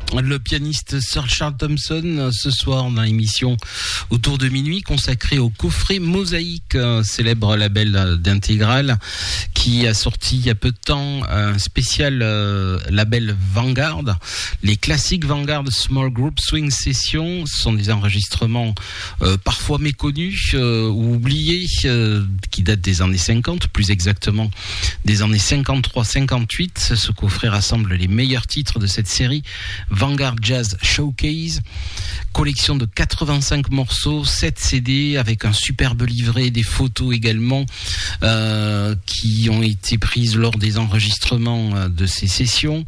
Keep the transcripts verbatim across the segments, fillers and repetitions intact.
Le pianiste Sir Charles Thompson, ce soir dans l'émission Autour de minuit, consacrée au coffret Mosaïque, un célèbre label d'intégrale qui a sorti il y a peu de temps un spécial euh, label Vanguard. Les classiques Vanguard Small Group Swing Sessions, ce sont des enregistrements euh, parfois méconnus euh, ou oubliés, euh, qui datent des années cinquante, plus exactement des années cinquante-trois cinquante-huit. Ce coffret rassemble les meilleurs titres de cette série Vanguard Jazz Showcase, collection de quatre-vingt-cinq morceaux, sept C D avec un superbe livret, des photos également euh, qui ont été prises lors des enregistrements de ces sessions.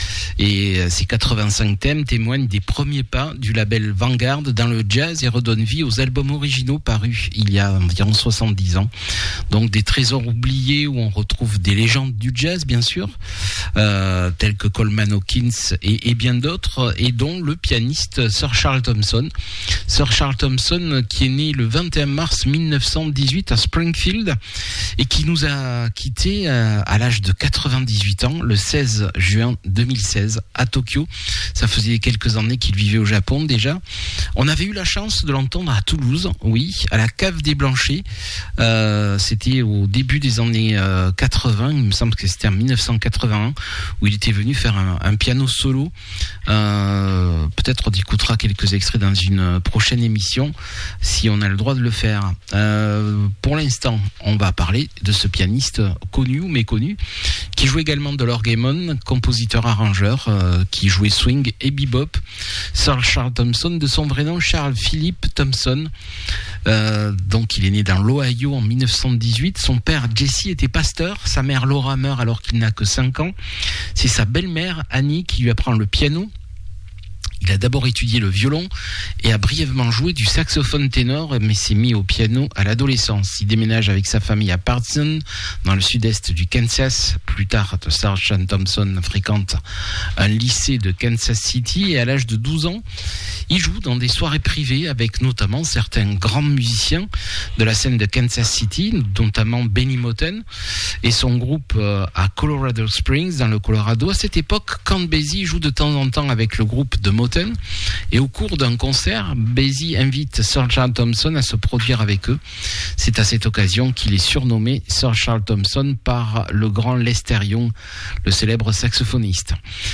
Et ces quatre-vingt-cinq thèmes témoignent des premiers pas du label Vanguard dans le jazz et redonnent vie aux albums originaux parus il y a environ soixante-dix ans. Donc des trésors oubliés où on retrouve des légendes du jazz, bien sûr, euh, tels que Coleman Hawkins et, et bien d'autres, et dont le pianiste Sir Charles Thompson. Sir Charles Thompson qui est né le vingt et un mars mille neuf cent dix-huit à Springfield et qui nous a quittés à, à l'âge de quatre-vingt-dix-huit ans le seize juin deux mille seize à Tokyo. Ça faisait quelques années qu'il vivait au Japon déjà. On avait eu la chance de l'entendre à Toulouse, oui, à la Cave des Blanchers. Euh, c'était au début des années euh, quatre-vingts, il me semble que c'était en mille neuf cent quatre-vingt-un, où il était venu faire un, un piano solo. Euh, peut-être on écoutera quelques extraits dans une prochaine émission si on a le droit de le faire. Euh, pour l'instant, on va parler de ce pianiste connu ou méconnu qui joue également de l'orgueman, compositeur-arrangeur, euh, qui jouait swing et bebop. Sir Charles Thompson, de son vrai nom Charles Philip Thompson. Euh, donc il est né dans l'Ohio en mille neuf cent dix-huit. Son père Jesse était pasteur, sa mère Laura meurt alors qu'il n'a que cinq ans. C'est sa belle-mère Annie qui lui apprend le piano. Il a d'abord étudié le violon et a brièvement joué du saxophone ténor, mais s'est mis au piano à l'adolescence. Il déménage avec sa famille à Parson, dans le sud-est du Kansas. Plus tard, Sir Charles Thompson fréquente un lycée de Kansas City et à l'âge de douze ans, il joue dans des soirées privées avec notamment certains grands musiciens de la scène de Kansas City, notamment Benny Moten et son groupe à Colorado Springs, dans le Colorado. À cette époque, Count Basie joue de temps en temps avec le groupe de Moten. Et au cours d'un concert, Basie invite Sir Charles Thompson à se produire avec eux. C'est à cette occasion qu'il est surnommé Sir Charles Thompson par le grand Lester Young, le célèbre saxophoniste.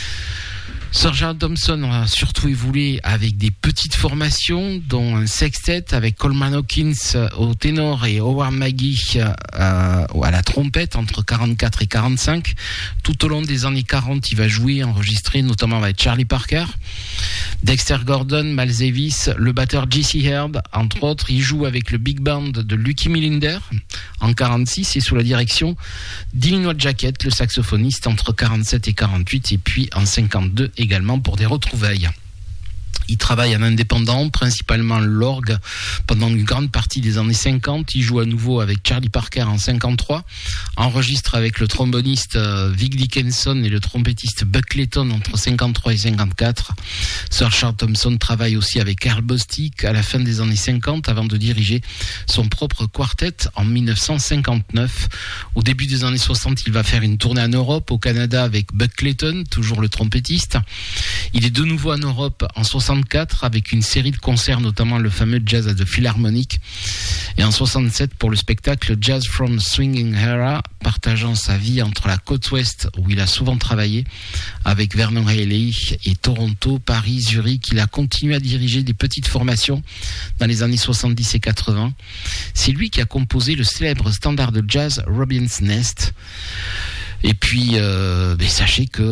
Sir Charles Thompson a surtout évolué avec des petites formations, dont un sextet avec Coleman Hawkins au ténor et Howard Magee à, à la trompette entre quarante-quatre et quarante-cinq. Tout au long des années quarante, il va jouer, enregistrer notamment avec Charlie Parker, Dexter Gordon, Miles Davis, le batteur J C Herb, entre autres. Il joue avec le big band de Lucky Millinder en quarante-six et sous la direction d'Illinois Jacket, le saxophoniste, entre quarante-sept et quarante-huit, et puis en cinquante-deux également pour des retrouvailles. Il travaille en indépendant, principalement l'orgue, pendant une grande partie des années cinquante. Il joue à nouveau avec Charlie Parker en cinquante-trois, enregistre avec le tromboniste Vic Dickinson et le trompettiste Buck Clayton entre cinquante-trois et cinquante-quatre. Sir Charles Thompson travaille aussi avec Earl Bostic à la fin des années cinquante avant de diriger son propre quartet en mille neuf cent cinquante-neuf. Au début des années soixante, il va faire une tournée en Europe, au Canada avec Buck Clayton, toujours le trompettiste. Il est de nouveau en Europe en soixante-quatre avec une série de concerts, notamment le fameux Jazz at the Philharmonic, et en soixante-sept pour le spectacle Jazz from Swinging Era, partageant sa vie entre la côte ouest où il a souvent travaillé avec Vernon Haley et Toronto, Paris, Zurich. Il a continué à diriger des petites formations dans les années soixante-dix et quatre-vingts. C'est lui qui a composé le célèbre standard de jazz Robin's Nest. Et puis euh, mais sachez que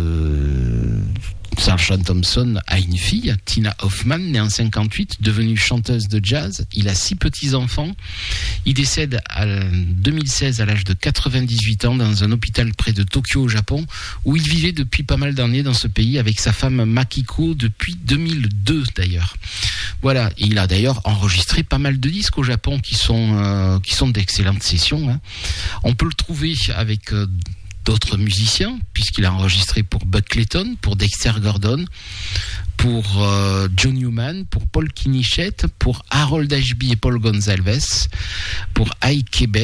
euh, Sir Charles Thompson a une fille, Tina Hoffman, née en cinquante-huit, devenue chanteuse de jazz. Il a six petits-enfants. Il décède en deux mille seize à l'âge de quatre-vingt-dix-huit ans dans un hôpital près de Tokyo au Japon, où il vivait depuis pas mal d'années dans ce pays avec sa femme Makiko depuis deux mille deux d'ailleurs. Voilà, et il a d'ailleurs enregistré pas mal de disques au Japon qui sont, euh, qui sont d'excellentes sessions. Hein. On peut le trouver avec... Euh, d'autres musiciens, puisqu'il a enregistré pour Buck Clayton, pour Dexter Gordon, pour euh, John Newman, pour Paul Kinichette, pour Harold Ashby et Paul Gonsalves, pour Ike Québec.